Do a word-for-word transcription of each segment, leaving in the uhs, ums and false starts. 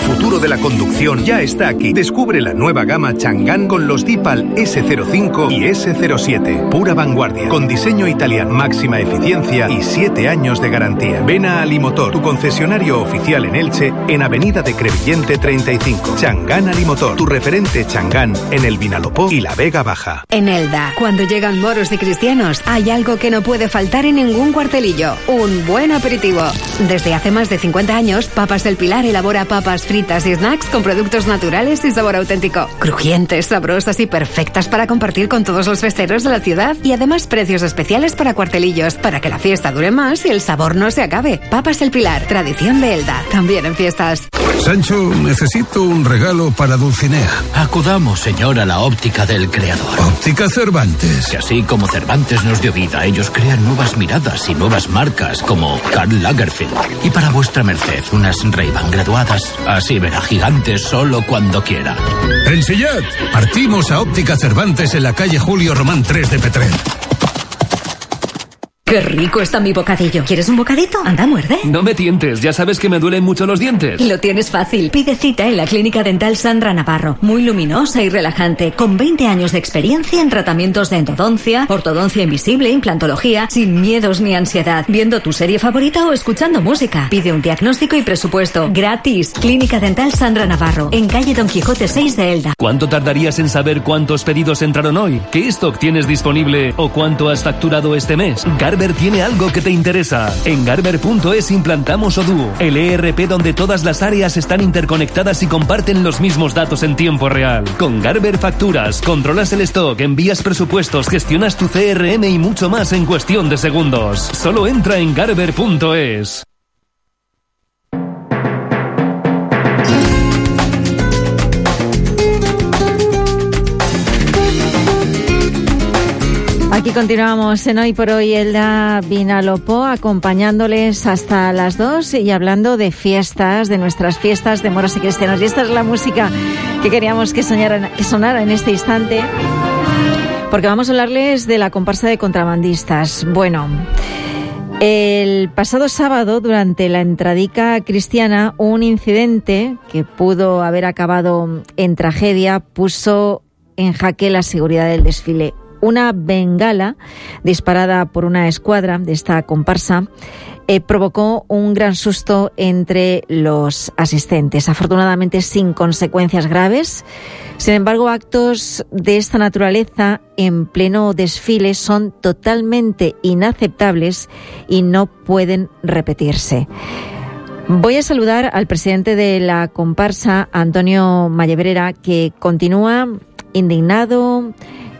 futuro de la conducción ya está aquí. Descubre la nueva gama Chang'an con los Deepal ese cero cinco y ese cero siete. Pura vanguardia, con diseño italiano, máxima eficiencia y siete años de garantía. Ven a Alimotor, tu concesionario oficial en Elche, en Avenida de Crevillente treinta y cinco. Chang'an Alimotor, tu referente Chang'an en el Vinalopó y la Vega Baja. En Elda, cuando llegan moros y cristianos, hay algo que no puede faltar en ningún cuartelillo: un buen aperitivo. Desde hace más de cincuenta años, Papas del Pilar elabora papas fritas y snacks con productos naturales y sabor auténtico. Crujientes, sabrosas y perfectas para compartir con todos los festeros de la ciudad. Y además precios especiales para cuartelillos, para que la fiesta dure más y el sabor no se acabe. Papas del Pilar, tradición de Elda, también en fiestas. Sancho, necesito un regalo para Dulcinea. Acudamos, señor, a la óptica del creador. Óptica Cervantes. Que así como Cervantes nos dio vida, ellos crean nuevas miradas y nuevas marcas, como Karl Lagerfeld. Y para vuestra merced, unas Ray-Ban graduadas. Así verá gigantes solo cuando quiera. En Sillat, partimos a Óptica Cervantes en la calle Julio Román tres de Petrer. ¡Qué rico está mi bocadillo! ¿Quieres un bocadito? Anda, muerde. No me tientes, ya sabes que me duelen mucho los dientes. Lo tienes fácil. Pide cita en la Clínica Dental Sandra Navarro. Muy luminosa y relajante, con veinte años de experiencia en tratamientos de endodoncia, ortodoncia invisible, implantología, sin miedos ni ansiedad, viendo tu serie favorita o escuchando música. Pide un diagnóstico y presupuesto gratis. Clínica Dental Sandra Navarro, en calle Don Quijote seis de Elda. ¿Cuánto tardarías en saber cuántos pedidos entraron hoy? ¿Qué stock tienes disponible o cuánto has facturado este mes? Garber tiene algo que te interesa. En Garber punto es implantamos Odoo, el E R P donde todas las áreas están interconectadas y comparten los mismos datos en tiempo real. Con Garber facturas, controlas el stock, envías presupuestos, gestionas tu C R M y mucho más en cuestión de segundos. Solo entra en Garber punto es. Aquí continuamos en Hoy por Hoy Elda Vinalopó, acompañándoles hasta las dos y hablando de fiestas, de nuestras fiestas de moros y cristianos. Y esta es la música que queríamos que, soñara, que sonara en este instante, porque vamos a hablarles de la comparsa de contrabandistas. Bueno, el pasado sábado, durante la entradica cristiana, un incidente que pudo haber acabado en tragedia puso en jaque la seguridad del desfile. Una bengala disparada por una escuadra de esta comparsa eh, provocó un gran susto entre los asistentes, afortunadamente sin consecuencias graves. Sin embargo, actos de esta naturaleza en pleno desfile son totalmente inaceptables y no pueden repetirse. Voy a saludar al presidente de la comparsa, Antonio Mallebrera, que continúa indignado,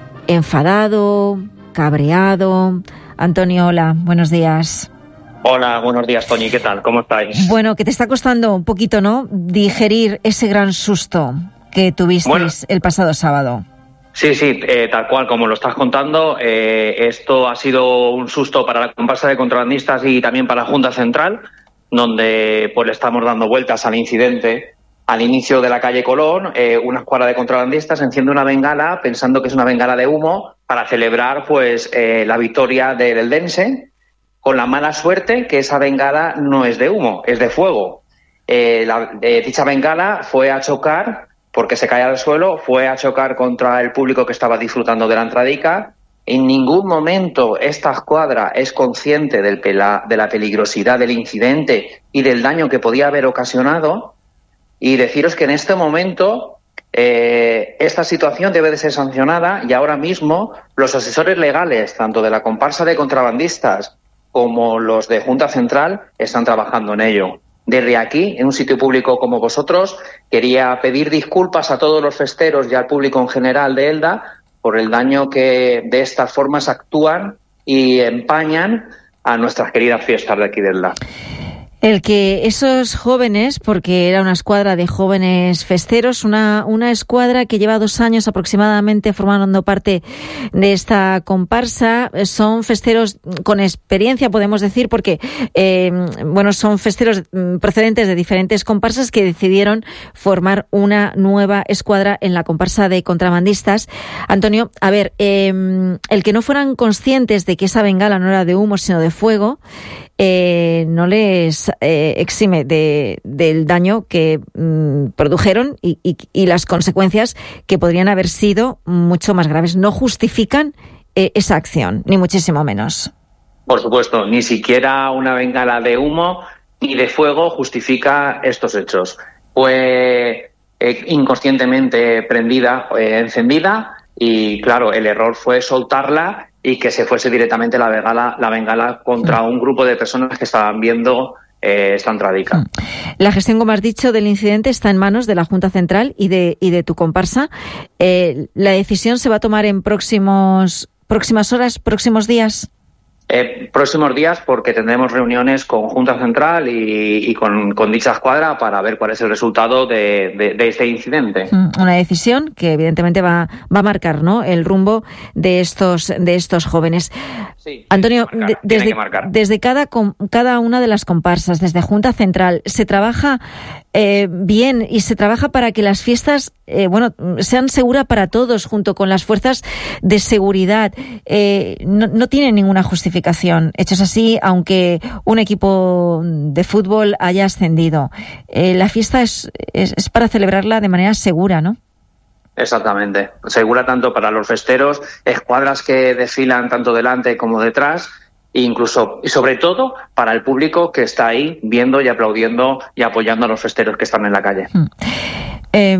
enfadado, cabreado. Antonio, hola, buenos días. Hola, buenos días, Toñi, ¿qué tal? ¿Cómo estáis? Bueno, que te está costando un poquito, ¿no?, digerir ese gran susto que tuvisteis bueno, el pasado sábado. Sí, sí, eh, tal cual, como lo estás contando, eh, esto ha sido un susto para la comparsa de contrabandistas y también para la Junta Central, donde pues le estamos dando vueltas al incidente. Al inicio de la calle Colón, eh, una escuadra de contrabandistas enciende una bengala pensando que es una bengala de humo para celebrar pues eh, la victoria del Eldense, con la mala suerte que esa bengala no es de humo, es de fuego. Eh, la, eh, dicha bengala fue a chocar, porque se cae al suelo, fue a chocar contra el público que estaba disfrutando de la entradica. En ningún momento esta escuadra es consciente del pela, de la peligrosidad del incidente y del daño que podía haber ocasionado. Y deciros que en este momento eh, esta situación debe de ser sancionada y ahora mismo los asesores legales, tanto de la comparsa de contrabandistas como los de Junta Central, están trabajando en ello. Desde aquí, en un sitio público como vosotros, quería pedir disculpas a todos los festeros y al público en general de Elda por el daño que de estas formas actúan y empañan a nuestras queridas fiestas de aquí de Elda. El que esos jóvenes, porque era una escuadra de jóvenes festeros, una, una escuadra que lleva dos años aproximadamente formando parte de esta comparsa, son festeros con experiencia, podemos decir, porque eh, bueno, son festeros procedentes de diferentes comparsas que decidieron formar una nueva escuadra en la comparsa de contrabandistas. Antonio, a ver, eh, el que no fueran conscientes de que esa bengala no era de humo sino de fuego, eh, no les les eh, exime de, del daño que mm, produjeron y, y, y las consecuencias que podrían haber sido mucho más graves. No justifican eh, esa acción, ni muchísimo menos. Por supuesto, ni siquiera una bengala de humo ni de fuego justifica estos hechos. Fue eh, inconscientemente prendida, eh, encendida, y claro, el error fue soltarla y que se fuese directamente la bengala, la bengala contra un grupo de personas que estaban viendo eh, esta entradica. La gestión, como has dicho, del incidente está en manos de la Junta Central y de, y de tu comparsa. Eh, ¿La decisión se va a tomar en próximos, próximas horas, próximos días? Eh, próximos días, porque tendremos reuniones con Junta Central y, y con, con dicha escuadra para ver cuál es el resultado de, de, de este incidente. Una decisión que evidentemente va, va a marcar, ¿no?, el rumbo de estos de estos jóvenes. Sí, Antonio, marcar, de, desde, desde cada, cada una de las comparsas, desde Junta Central, se trabaja eh, bien y se trabaja para que las fiestas eh, bueno, sean seguras para todos, junto con las fuerzas de seguridad. Eh, no, no tienen ninguna justificación. Hechos así, aunque un equipo de fútbol haya ascendido. Eh, la fiesta es, es, es para celebrarla de manera segura, ¿no? Exactamente. Segura tanto para los festeros, escuadras que desfilan tanto delante como detrás, e incluso y sobre todo para el público que está ahí viendo y aplaudiendo y apoyando a los festeros que están en la calle. Hmm. Eh,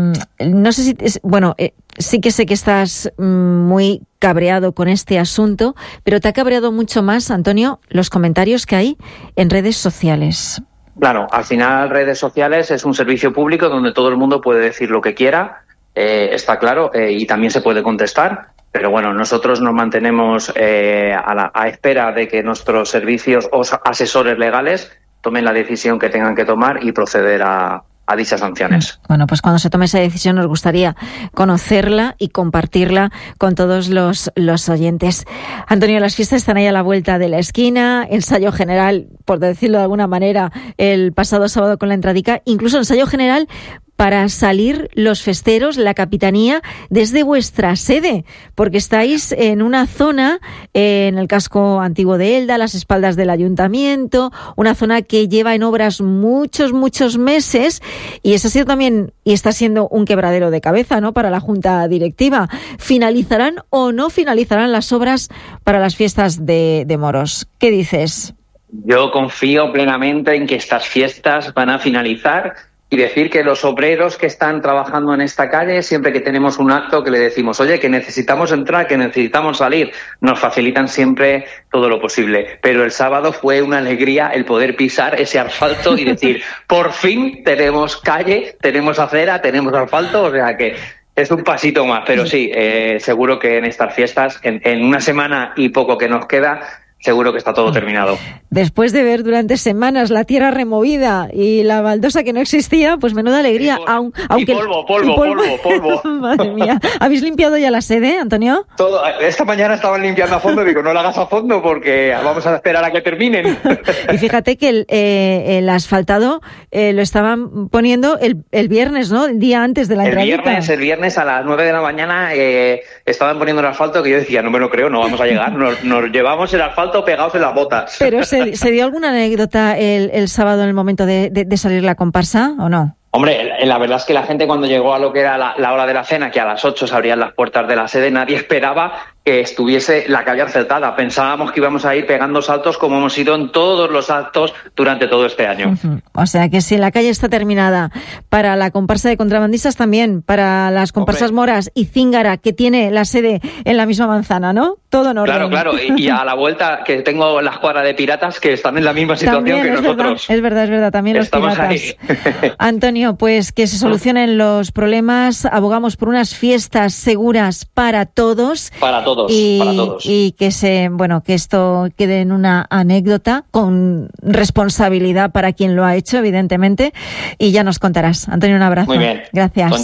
no sé si... Es, bueno, eh, sí que sé que estás muy cabreado con este asunto, pero ¿te ha cabreado mucho más, Antonio, los comentarios que hay en redes sociales? Claro, al final redes sociales es un servicio público donde todo el mundo puede decir lo que quiera, eh, está claro, eh, y también se puede contestar. Pero bueno, nosotros nos mantenemos eh, a, la, a espera de que nuestros servicios o asesores legales tomen la decisión que tengan que tomar y proceder a, a dichas sanciones. Bueno, pues cuando se tome esa decisión nos gustaría conocerla y compartirla con todos los, los oyentes. Antonio, las fiestas están ahí a la vuelta de la esquina, ensayo general, por decirlo de alguna manera, el pasado sábado con la entradica, incluso ensayo general para salir los festeros, la capitanía, desde vuestra sede, porque estáis en una zona, eh, en el casco antiguo de Elda, a las espaldas del ayuntamiento, una zona que lleva en obras muchos, muchos meses, y eso ha sido también, y está siendo un quebradero de cabeza, ¿no?, para la Junta Directiva. ¿Finalizarán o no finalizarán las obras para las fiestas de, de Moros? ¿Qué dices? Yo confío plenamente en que estas fiestas van a finalizar. Y decir que los obreros que están trabajando en esta calle, siempre que tenemos un acto que le decimos, oye, que necesitamos entrar, que necesitamos salir, nos facilitan siempre todo lo posible. Pero el sábado fue una alegría el poder pisar ese asfalto y decir, por fin tenemos calle, tenemos acera, tenemos asfalto, o sea que es un pasito más. Pero sí, eh, seguro que en estas fiestas, en, en una semana y poco que nos queda, seguro que está todo terminado. Después de ver durante semanas la tierra removida y la baldosa que no existía, pues menuda alegría. Y, aun, aunque, y polvo, polvo, y polvo, polvo, polvo. Madre mía. ¿Habéis limpiado ya la sede, Antonio? Todo, esta mañana estaban limpiando a fondo y digo, no lo hagas a fondo porque vamos a esperar a que terminen. Y fíjate que el, eh, el asfaltado eh, lo estaban poniendo el, el viernes, ¿no? El día antes de la entrada. El viernes, el viernes a las nueve de la mañana eh, estaban poniendo el asfalto que yo decía, no me lo creo, no vamos a llegar. Nos, nos llevamos el asfalto pegados en las botas. ¿Pero se, se dio alguna anécdota el, el sábado en el momento de, de, de salir la comparsa o no? Hombre, la verdad es que la gente cuando llegó a lo que era la, la hora de la cena, que a las ocho se abrían las puertas de la sede, nadie esperaba que estuviese la calle acertada. Pensábamos que íbamos a ir pegando saltos como hemos ido en todos los actos durante todo este año. Uh-huh. O sea que si la calle está terminada, para la comparsa de contrabandistas también, para las comparsas Hombre. Moras y Zíngara, que tiene la sede en la misma manzana, ¿no? Todo en orden. Claro, claro. Y, y a la vuelta que tengo la escuadra de piratas que están en la misma situación también, que es nosotros. Verdad, es verdad, es verdad. También Estamos los piratas. Ahí. Antonio, pues que se solucionen los problemas. Abogamos por unas fiestas seguras para todos. Para todos. Y, para todos. y que se, bueno, que esto quede en una anécdota con responsabilidad para quien lo ha hecho, evidentemente, y ya nos contarás. Antonio, un abrazo. Muy bien. Gracias. Toñi.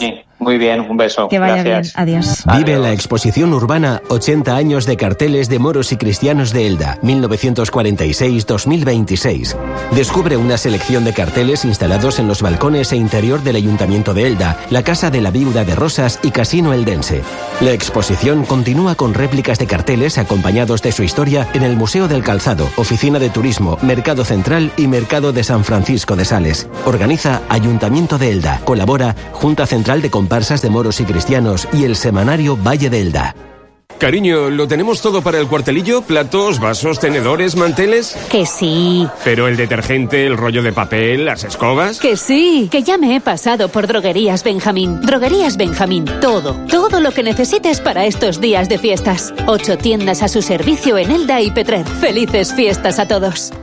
Muy bien, un beso. Que vaya Gracias. bien. Adiós. Vive la exposición urbana ochenta años de carteles de moros y cristianos de Elda, mil novecientos cuarenta y seis a dos mil veintiséis. Descubre una selección de carteles instalados en los balcones e interior del Ayuntamiento de Elda, la Casa de la Viuda de Rosas y Casino Eldense. La exposición continúa con réplicas de carteles acompañados de su historia en el Museo del Calzado, Oficina de Turismo, Mercado Central y Mercado de San Francisco de Sales. Organiza Ayuntamiento de Elda. Colabora Junta Central de Comparsas de Moros y Cristianos y el semanario Valle de Elda. Cariño, ¿lo tenemos todo para el cuartelillo? ¿Platos, vasos, tenedores, manteles? Que sí. ¿Pero el detergente, el rollo de papel, las escobas? Que sí, que ya me he pasado por Droguerías Benjamín. Droguerías Benjamín, todo, todo lo que necesites para estos días de fiestas. Ocho tiendas a su servicio en Elda y Petrer. Felices fiestas a todos.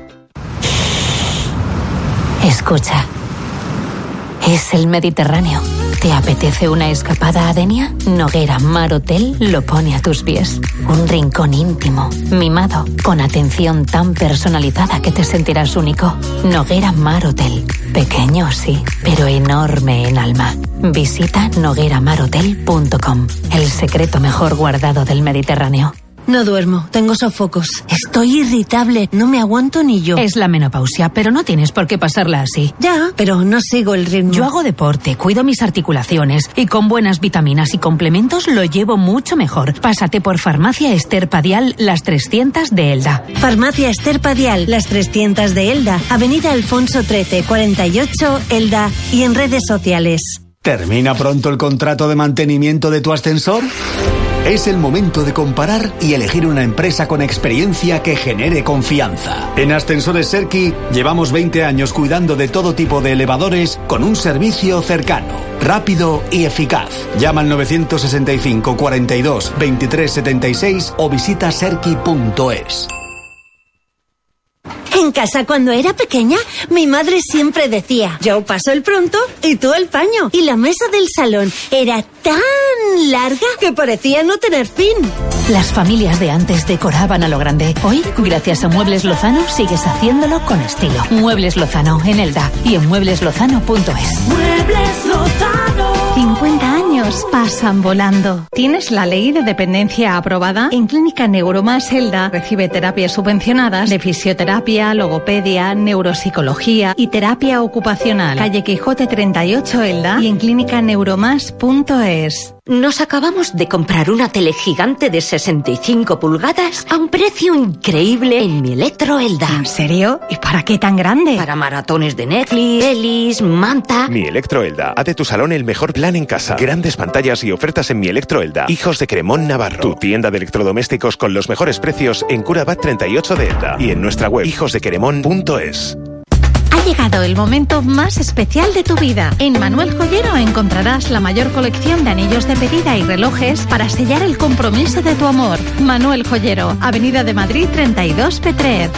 Escucha, es el Mediterráneo. ¿Te apetece una escapada a Denia? Noguera Mar Hotel lo pone a tus pies. Un rincón íntimo, mimado, con atención tan personalizada que te sentirás único. Noguera Mar Hotel. Pequeño, sí, pero enorme en alma. Visita noguera mar hotel punto com. El secreto mejor guardado del Mediterráneo. No duermo, tengo sofocos. Estoy irritable, no me aguanto ni yo. Es la menopausia, pero no tienes por qué pasarla así. Ya, pero no sigo el ritmo. Yo hago deporte, cuido mis articulaciones y con buenas vitaminas y complementos lo llevo mucho mejor. Pásate por Farmacia Ester Padial, Las trescientas de Elda. Farmacia Ester Padial, Las trescientas de Elda, Avenida Alfonso trece, cuarenta y ocho, Elda, y en redes sociales. ¿Termina pronto el contrato de mantenimiento de tu ascensor? Es el momento de comparar y elegir una empresa con experiencia que genere confianza. En Ascensores Serki llevamos veinte años cuidando de todo tipo de elevadores con un servicio cercano, rápido y eficaz. Llama al novecientos sesenta y cinco, cuarenta y dos, veintitrés setenta y seis o visita serki punto es. En casa, cuando era pequeña, mi madre siempre decía: yo paso el pronto y tú el paño. Y la mesa del salón era tan larga que parecía no tener fin. Las familias de antes decoraban a lo grande. Hoy, gracias a Muebles Lozano, sigues haciéndolo con estilo. Muebles Lozano en Elda y en muebles lozano punto es. Muebles Lozano. cincuenta años pasan volando. ¿Tienes la ley de dependencia aprobada? En Clínica Neuromás Elda recibe terapias subvencionadas de fisioterapia, logopedia, neuropsicología y terapia ocupacional. Calle Quijote treinta y ocho Elda y en clínica neuromás punto es. Nos acabamos de comprar una tele gigante de sesenta y cinco pulgadas a un precio increíble en Mi Electro Elda. ¿En serio? ¿Y para qué tan grande? Para maratones de Netflix, pelis, manta... Mi Electro Elda. Haz de tu salón el mejor plan en casa. Grandes pantallas y ofertas en Mi Electro Elda. Hijos de Cremón Navarro. Tu tienda de electrodomésticos con los mejores precios en Curabat treinta y ocho de Elda. Y en nuestra web hijos de cremón punto es. Ha llegado el momento más especial de tu vida. En Manuel Joyero encontrarás la mayor colección de anillos de pedida y relojes para sellar el compromiso de tu amor. Manuel Joyero, Avenida de Madrid treinta y dos, Petrer.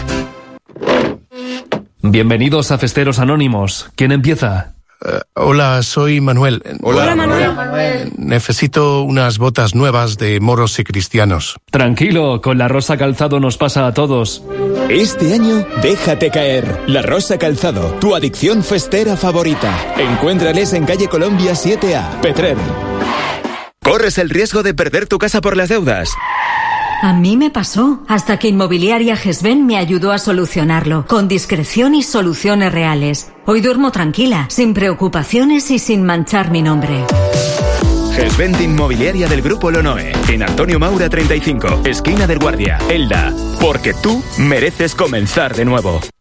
Bienvenidos a Festeros Anónimos. ¿Quién empieza? Uh, hola, soy Manuel. Hola, hola Manuel. Manuel. Manuel. Necesito unas botas nuevas de moros y cristianos. Tranquilo, con la Rosa Calzado nos pasa a todos. Este año, déjate caer. La Rosa Calzado, tu adicción festera favorita. Encuéntrales en calle Colombia siete A, Petrer. ¿Corres el riesgo de perder tu casa por las deudas? A mí me pasó, hasta que Inmobiliaria Gesben me ayudó a solucionarlo, con discreción y soluciones reales. Hoy duermo tranquila, sin preocupaciones y sin manchar mi nombre. Gesben Inmobiliaria del Grupo Lonoe, en Antonio Maura treinta y cinco, esquina del Guardia, Elda. Porque tú mereces comenzar de nuevo.